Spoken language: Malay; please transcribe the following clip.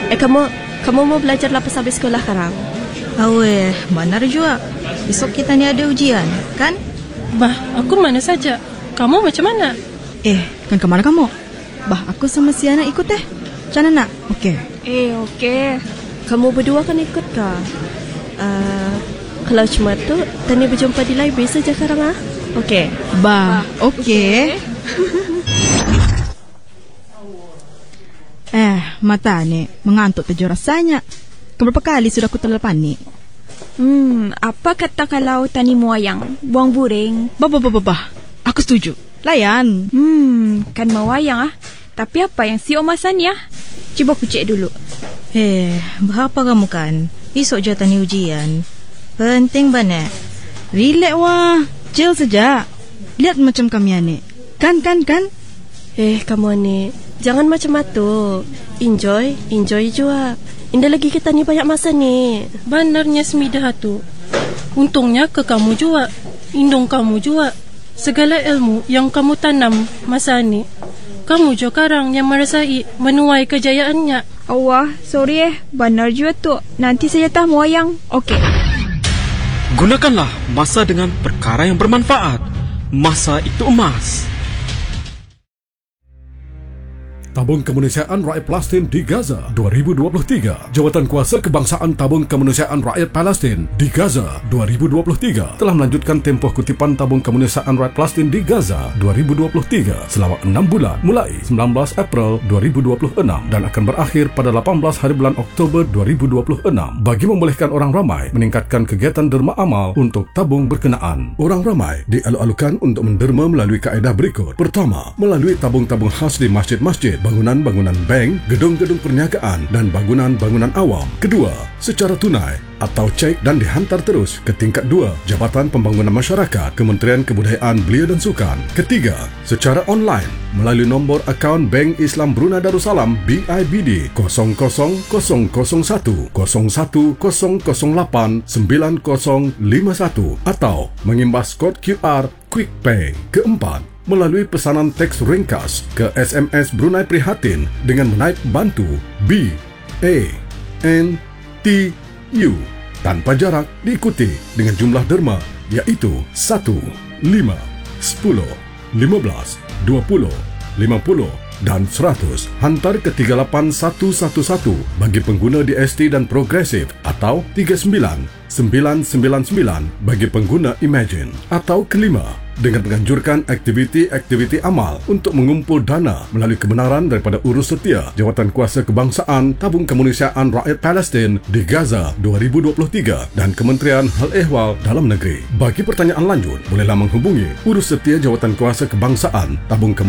Kamu mau belajar lah pasal habis sekolah sekarang? Aweh, benar juga. Besok kita ni ada ujian, kan? Bah, aku mana saja. Kamu macam mana? Kan kemana kamu? Bah, aku sama si anak ikut Macam mana nak? Okey. Okey. Kamu berdua kan ikut kah? Kalau cuma tu, Tani berjumpa di library saja sekarang Okey. Bah, okey. Mata ni mengantuk tujuh rasanya. Keberapa kali sudah aku terlepas ni? Apa kata kalau Tani Muayang buang buring? Bah. Aku setuju. Layan. Kan mewayang Tapi apa yang si Omasan ya? Cuba aku cek dulu. Berapa kamu kan? Esok je Tani ujian. Penting banget. Relax wah. Chill saja. Lihat macam kami ni. Kan? Kamu ni jangan macam itu. Enjoy juga. Indah lagi kita ni banyak masa ni. Benarnya Semidah tu. Untungnya ke kamu juga. Indong kamu juga. Segala ilmu yang kamu tanam masa ni, kamu juga sekarang yang merasai menuai kejayaannya. Allah, sorry benar juga tu. Nanti saya tak Muayang. Okey. Gunakanlah masa dengan perkara yang bermanfaat. Masa itu emas. Tabung Kemanusiaan Rakyat Palestin di Gaza 2023. Jawatan Kuasa Kebangsaan Tabung Kemanusiaan Rakyat Palestin di Gaza 2023 telah melanjutkan tempoh kutipan Tabung Kemanusiaan Rakyat Palestin di Gaza 2023 selama 6 bulan mulai 19 April 2026 dan akan berakhir pada 18 hari bulan Oktober 2026 bagi membolehkan orang ramai meningkatkan kegiatan derma amal untuk tabung berkenaan. Orang ramai dialu-alukan untuk menderma melalui kaedah berikut. Pertama, melalui tabung-tabung khas di masjid-masjid, bangunan-bangunan bank, gedung-gedung perniagaan dan bangunan-bangunan awam. Kedua, secara tunai atau cek dan dihantar terus ke tingkat 2 Jabatan Pembangunan Masyarakat Kementerian Kebudayaan Belia dan Sukan. Ketiga, secara online melalui nombor akaun Bank Islam Brunei Darussalam BIBD 00001010089051 atau mengimbas kod QR Quick Pay. Keempat, melalui pesanan teks ringkas ke SMS Brunei Prihatin dengan menaip bantu BANTU tanpa jarak diikuti dengan jumlah derma iaitu 1, 5, 10, 15, 20, 50 dan 100 hantar ke 38111 bagi pengguna DST dan Progresif atau 39999 bagi pengguna Imagine. Atau kelima, dengan menganjurkan aktiviti-aktiviti amal untuk mengumpul dana melalui kebenaran daripada urus setia Jawatan Kuasa Kebangsaan Tabung Kemanusiaan Rakyat Palestin di Gaza 2023 dan Kementerian Hal Ehwal Dalam Negeri. Bagi pertanyaan lanjut, bolehlah menghubungi urus setia Jawatan Kuasa Kebangsaan Tabung Kemanusiaan